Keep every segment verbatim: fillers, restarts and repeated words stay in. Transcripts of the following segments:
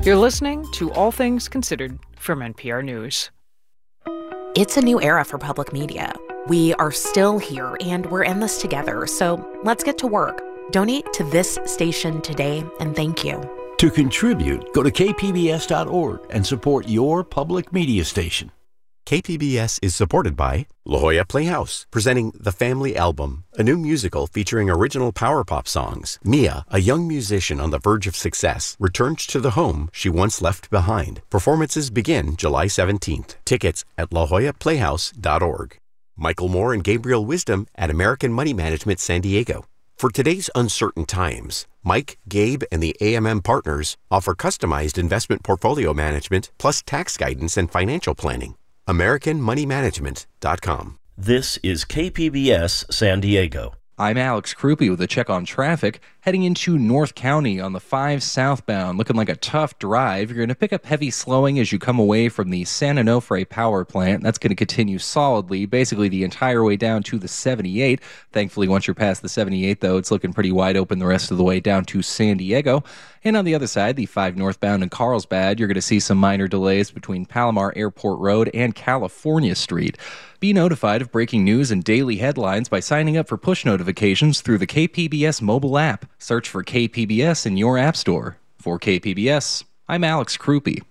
You're listening to All Things Considered from N P R News. It's a new era for public media. We are still here, and we're in this together, so let's get to work. Donate to this station today, and thank you. To contribute, go to k p b s dot org and support your public media station. K P B S is supported by La Jolla Playhouse, presenting The Family Album, a new musical featuring original power pop songs. Mia, a young musician on the verge of success, returns to the home she once left behind. Performances begin July seventeenth. Tickets at la jolla playhouse dot org. Michael Moore and Gabriel Wisdom at American Money Management San Diego. For today's uncertain times, Mike, Gabe, and the A M M partners offer customized investment portfolio management plus tax guidance and financial planning. American Money Management dot com. This is K P B S San Diego. I'm Alex Krupe with a check on traffic. Heading into North County on the five southbound, looking like a tough drive. You're going to pick up heavy slowing as you come away from the San Onofre power plant. That's going to continue solidly, basically the entire way down to the seventy-eight. Thankfully, once you're past the seventy-eight, though, it's looking pretty wide open the rest of the way down to San Diego. And on the other side, the five northbound in Carlsbad, you're going to see some minor delays between Palomar Airport Road and California Street. Be notified of breaking news and daily headlines by signing up for push notifications through the K P B S mobile app. Search for K P B S in your app store. For K P B S, I'm Alex Krupe.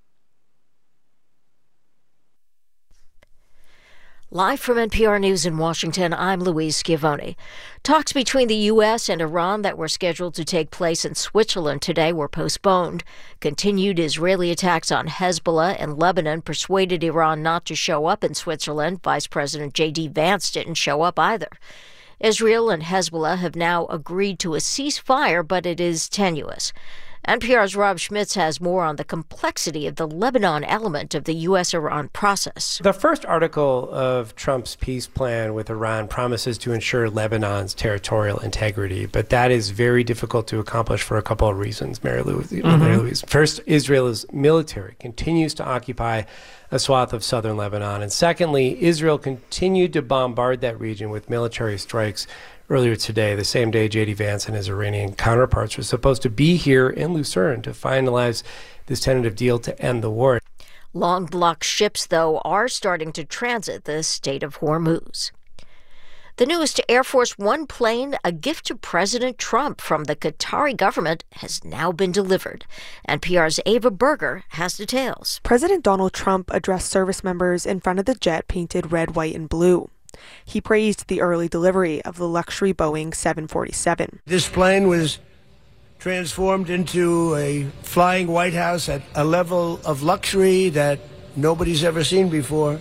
Live from N P R News in Washington, I'm Louise Schiavone. Talks between the U S and Iran that were scheduled to take place in Switzerland today were postponed. Continued Israeli attacks on Hezbollah and Lebanon persuaded Iran not to show up in Switzerland. Vice President J D Vance didn't show up either. Israel and Hezbollah have now agreed to a ceasefire, but it is tenuous. N P R's Rob Schmitz has more on the complexity of the Lebanon element of the U S Iran process. The first article of Trump's peace plan with Iran promises to ensure Lebanon's territorial integrity, but that is very difficult to accomplish for a couple of reasons, Mary Louise. Mm-hmm. Mary Louise. First, Israel's military continues to occupy a swath of southern Lebanon. And secondly, Israel continued to bombard that region with military strikes earlier today, the same day J D Vance and his Iranian counterparts were supposed to be here in Lucerne to finalize this tentative deal to end the war. Long block ships, though, are starting to transit the Strait of Hormuz. The newest Air Force One plane, a gift to President Trump from the Qatari government, has now been delivered. N P R's Ava Berger has details. President Donald Trump addressed service members in front of the jet painted red, white, and blue. He praised the early delivery of the luxury Boeing seven forty-seven. This plane was transformed into a flying White House at a level of luxury that nobody's ever seen before.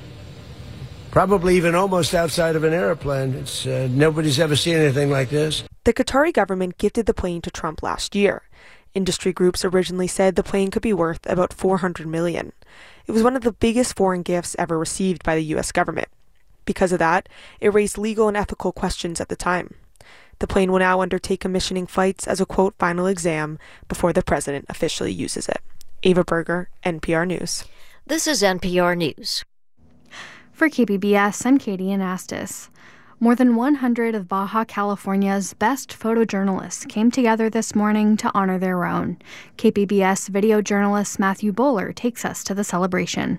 Probably even almost outside of an airplane. It's uh, nobody's ever seen anything like this. The Qatari government gifted the plane to Trump last year. Industry groups originally said the plane could be worth about four hundred million dollars. It was one of the biggest foreign gifts ever received by the U S government. Because of that, it raised legal and ethical questions at the time. The plane will now undertake commissioning flights as a, quote, final exam before the president officially uses it. Ava Berger, N P R News. This is N P R News. For K P B S, I'm Katie Anastas. More than one hundred of Baja California's best photojournalists came together this morning to honor their own. K P B S video journalist Matthew Bowler takes us to the celebration.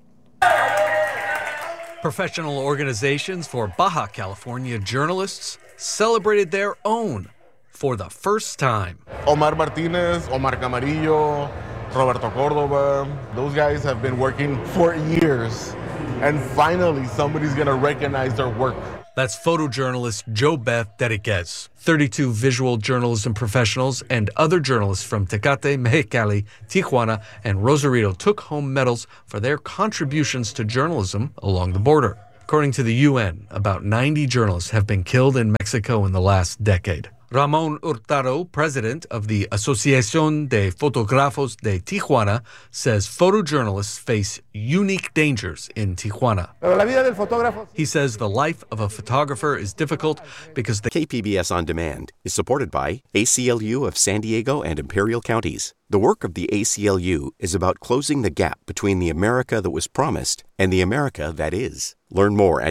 Professional organizations for Baja California journalists celebrated their own for the first time. Omar Martinez, Omar Camarillo, Roberto Cordova, those guys have been working for years, and finally somebody's going to recognize their work. That's photojournalist JoBeth Derriquez. thirty-two visual journalism professionals and other journalists from Tecate, Mexicali, Tijuana, and Rosarito took home medals for their contributions to journalism along the border. According to the U N, about ninety journalists have been killed in Mexico in the last decade. Ramon Hurtado, president of the Asociación de Fotógrafos de Tijuana, says photojournalists face unique dangers in Tijuana. He says the life of a photographer is difficult because the K P B S On Demand is supported by A C L U of San Diego and Imperial Counties. The work of the A C L U is about closing the gap between the America that was promised and the America that is. Learn more at